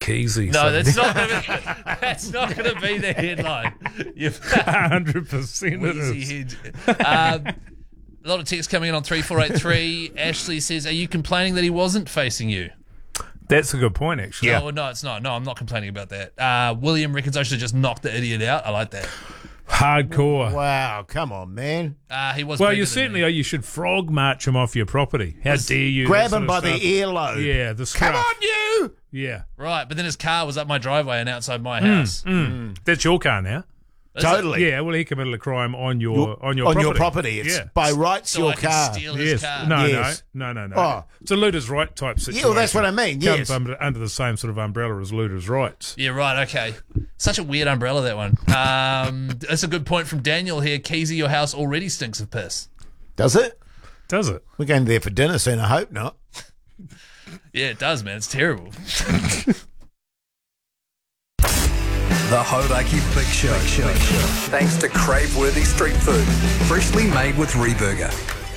Keezy. No, that's not going to be the headline. 100% it is. A lot of texts coming in on 3483. Ashley says, are you complaining that he wasn't facing you? That's a good point, actually. No, it's not. No, I'm not complaining about that. William reckons I should have just knocked the idiot out. I like that. Hardcore. Wow, come on, man. He was. Well, you should frog march him off your property. How dare you? Grab him by the earlobe. Yeah, the scruff. Come on, you! Yeah. Right, but then his car was up my driveway and outside my house. That's your car now. Totally. Yeah, well, he committed a crime on your property. It's by rights So your I can car. steal his car. No. Oh. It's a looter's right type situation. Yeah, well, that's what I mean. Yes. Comes under the same sort of umbrella as looter's rights. Yeah, right, okay. Such a weird umbrella, that one. That's a good point from Daniel here. Keezy, your house already stinks of piss. Does it? Does it? We're going there for dinner soon, I hope not. Yeah, it does, man. It's terrible. The Hodaki Big Show. Thanks to crave-worthy street food, freshly made with Reburger.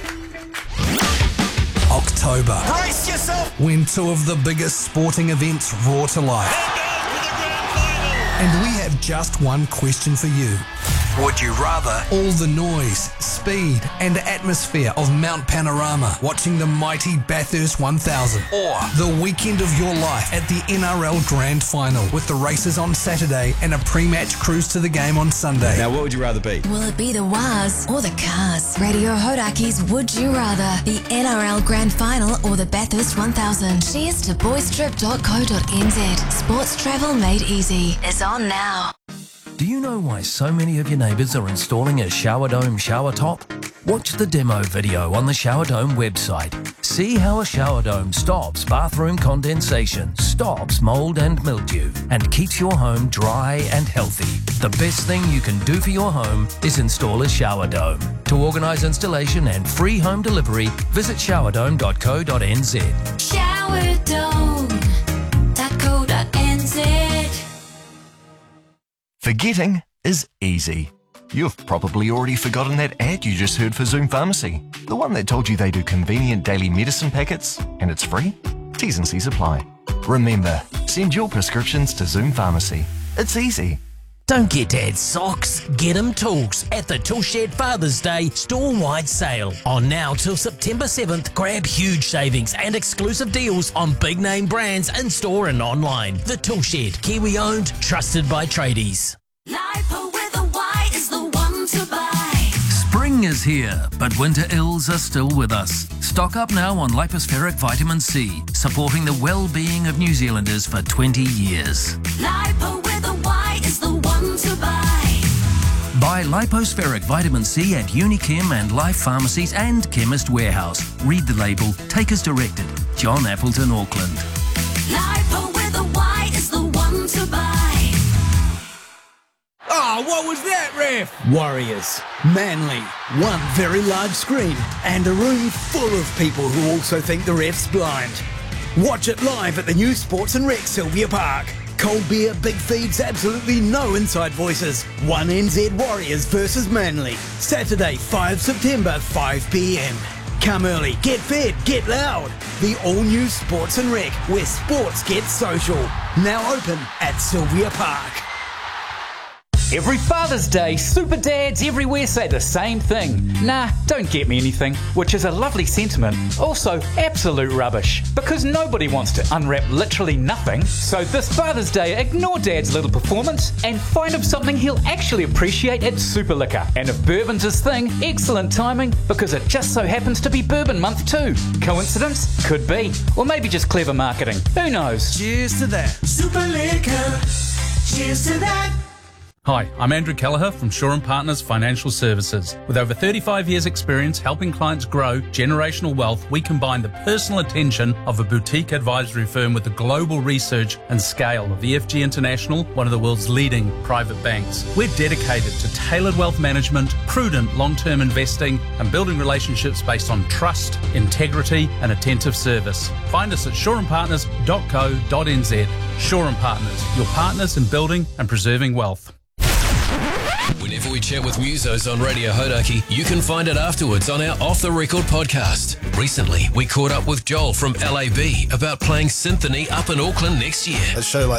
October. Brace yourself! When two of the biggest sporting events roar to life. And we have just one question for you. Would you rather all the noise, speed and atmosphere of Mount Panorama watching the mighty Bathurst 1000 or the weekend of your life at the NRL Grand Final with the races on Saturday and a pre-match cruise to the game on Sunday? Now, what would you rather be? Will it be the Waz or the Cars? Radio Hodaki's Would You Rather, the NRL Grand Final or the Bathurst 1000? Cheers to boystrip.co.nz. Sports travel made easy is on now. Do you know why so many of your neighbours are installing a Shower Dome shower top? Watch the demo video on the Shower Dome website. See how a shower dome stops bathroom condensation, stops mould and mildew, and keeps your home dry and healthy. The best thing you can do for your home is install a shower dome. To organise installation and free home delivery, visit showerdome.co.nz. Showerdome.co.nz. Forgetting is easy. You've probably already forgotten that ad you just heard for Zoom Pharmacy. The one that told you they do convenient daily medicine packets and it's free? T's and C's apply. Remember, send your prescriptions to Zoom Pharmacy. It's easy. Don't get Dad socks, get him tools at the Toolshed Father's Day store-wide sale. On now till September 7th, grab huge savings and exclusive deals on big-name brands in-store and online. The Toolshed, Kiwi-owned, trusted by tradies. Lipo with a Y is the one to buy. Spring is here, but winter ills are still with us. Stock up now on lipospheric vitamin C, supporting the well-being of New Zealanders for 20 years. Lipo with a Y is the one to buy. Buy lipospheric vitamin C at Unichem and Life Pharmacies and Chemist Warehouse. Read the label, take as directed. John Appleton, Auckland. Lipo with a Y is the one to buy. Oh, what was that, ref? Warriors, Manly, one very large screen, and a room full of people who also think the ref's blind. Watch it live at the new Sports and Rec Sylvia Park. Cold beer, big feeds, absolutely no inside voices. 1NZ Warriors versus Manly. Saturday, 5 September, 5 p.m. Come early, get fed, get loud. The all-new Sports and Rec, where sports gets social. Now open at Sylvia Park. Every Father's Day, super dads everywhere say the same thing. Nah, don't get me anything, which is a lovely sentiment. Also, absolute rubbish, because nobody wants to unwrap literally nothing. So this Father's Day, ignore Dad's little performance and find him something he'll actually appreciate at Super Liquor. And if bourbon's his thing, excellent timing, because it just so happens to be Bourbon Month too. Coincidence? Could be. Or maybe just clever marketing. Who knows? Cheers to that. Super Liquor. Cheers to that. Hi, I'm Andrew Kelleher from Shaw & Partners Financial Services. With over 35 years' experience helping clients grow generational wealth, we combine the personal attention of a boutique advisory firm with the global research and scale of EFG International, one of the world's leading private banks. We're dedicated to tailored wealth management, prudent long-term investing, and building relationships based on trust, integrity, and attentive service. Find us at shawandpartners.co.nz. Shaw & Partners, your partners in building and preserving wealth. Whenever we chat with musos on Radio Hodaki, you can find it afterwards on our Off the Record podcast. Recently, we caught up with Joel from LAB about playing Symphony up in Auckland next year. A show like